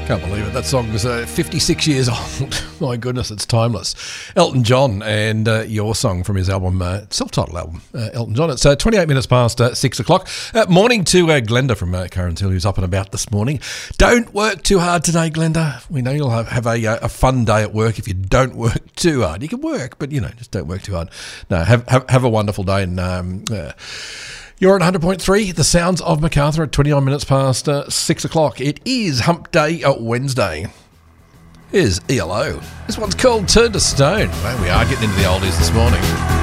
Can't believe it. That song was 56 years old. My goodness, it's timeless. Elton John and Your Song from his album, self-titled album, Elton John. It's 28 minutes past 6 o'clock. Morning to Glenda from Curran Hill, who's up and about this morning. Don't work too hard today, Glenda. We know you'll have a fun day at work if you don't work too hard. You can work, but, just don't work too hard. No, have a wonderful day. And you're at 100.3, the sounds of Macarthur at 29 minutes past 6 o'clock. It is Hump Day Wednesday. Here's ELO. This one's called Turn to Stone. Well, we are getting into the oldies this morning.